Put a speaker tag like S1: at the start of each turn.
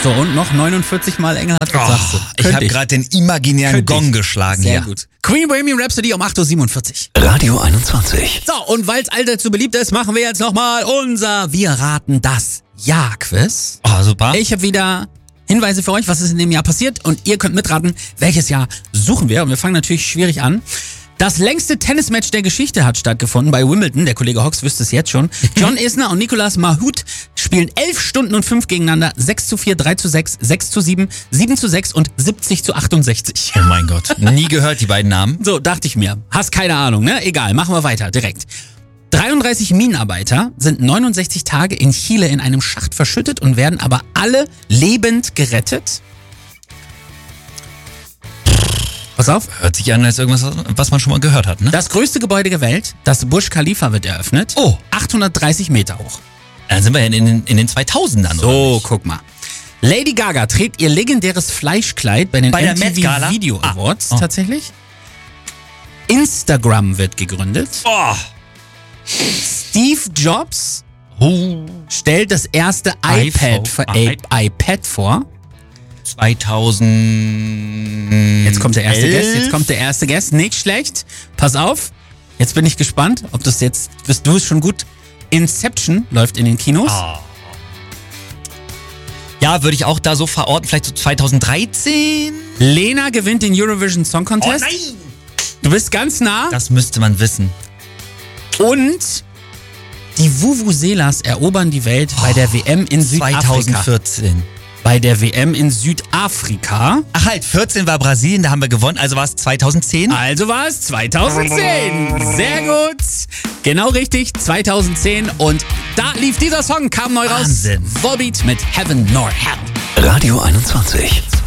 S1: So, und noch 49 Mal Engelhardt, was sagst du?
S2: Ich habe gerade den imaginären Gong geschlagen
S1: Sehr
S2: hier.
S1: gut. Queen Bohemian Rhapsody um 8.47 Uhr.
S3: Radio 21.
S1: So, und weil es allseits so beliebt ist, machen wir jetzt nochmal unser Wir raten das Jahr-Quiz.
S2: Oh, super.
S1: Ich habe wieder Hinweise für euch, was ist in dem Jahr passiert und ihr könnt mitraten, welches Jahr suchen wir. Und wir fangen natürlich schwierig an. Das längste Tennismatch der Geschichte hat stattgefunden bei Wimbledon. Der Kollege Hox wüsste es jetzt schon. John Isner und Nicolas Mahut spielen 11 Stunden und 5 gegeneinander. 6:4, 3:6, 6:7, 7:6 und 70:68.
S2: Oh mein Gott. Nie gehört, die beiden Namen.
S1: So, dachte ich mir. Hast keine Ahnung, ne? Egal, machen wir weiter, direkt. 33 Minenarbeiter sind 69 Tage in Chile in einem Schacht verschüttet und werden aber alle lebend gerettet. Pass auf.
S2: Hört sich an als irgendwas, was man schon mal gehört hat, ne?
S1: Das größte Gebäude der Welt, das Burj Khalifa, wird eröffnet.
S2: Oh.
S1: 830 Meter hoch.
S2: Dann sind wir ja in den 2000ern, oder
S1: So,
S2: nicht?
S1: guck mal. Lady Gaga trägt ihr legendäres Fleischkleid bei den
S2: Bei der Met
S1: MTV
S2: Gala?
S1: Video Awards
S2: Oh.
S1: tatsächlich. Instagram wird gegründet.
S2: Oh.
S1: Steve Jobs stellt das erste iPad vor.
S2: 2000.
S1: Jetzt kommt der erste Guest. Nicht schlecht. Pass auf. Jetzt bin ich gespannt, ob du es jetzt, du es schon gut. Inception läuft in den Kinos.
S2: Oh. Ja, würde ich auch da so verorten, vielleicht so 2013.
S1: Lena gewinnt den Eurovision Song Contest.
S2: Oh nein!
S1: Du bist ganz nah.
S2: Das müsste man wissen.
S1: Und die Vuvuzelas erobern die Welt bei der WM in Südafrika.
S2: 2014.
S1: Bei der WM in Südafrika.
S2: Ach halt, 14 war Brasilien, da haben wir gewonnen, also war es 2010?
S1: Also war es 2010. Sehr gut. Genau richtig, 2010. Und da lief dieser Song, kam neu raus.
S2: Wahnsinn.
S1: Volbeat mit Heaven Nor Hell.
S3: Radio 21.